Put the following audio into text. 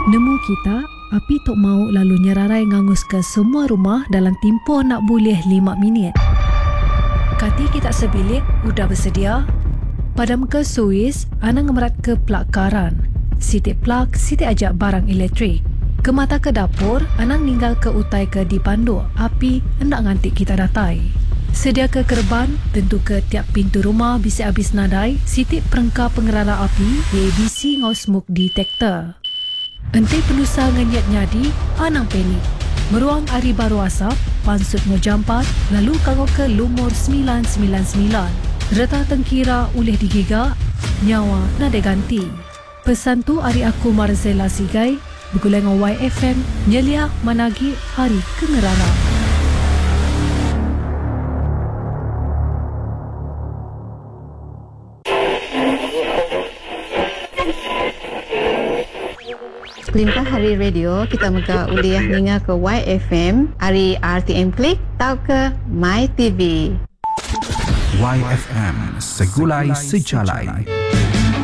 Nemu kita, api tok mau lalu nyerarai ngangus ke semua rumah dalam tempoh nak boleh 5 minit. Kati kita sebilik, udah bersedia? Padam ke suis, anang ngemerat ke plak karan. Sitik plak, sitik ajak barang elektrik. Ke mata ke dapur, anang ninggal ke utai ke dipandu. Api hendak ngantik kita datai. Sedia ke kerban, tentu ke tiap pintu rumah bisa habis nadai, sitik perengkap pengerara api, ABC ngau smoke detector. Entai penusa ngenyat nyadi, anang pelik. Meruang hari baru asap, pansut ngau jampat, lalu kangau ke lumur 999. Reta tengkira ulih digigak, nyawa nada ganti. Pesan tu hari aku Marzela Sigai, bergulai ngau YFM, nyelia managi hari kengerara. Limpah hari radio kita muka uliah ninga ke YFM hari RTM Klik tau ke My TV. YFM Segulai Sejalai.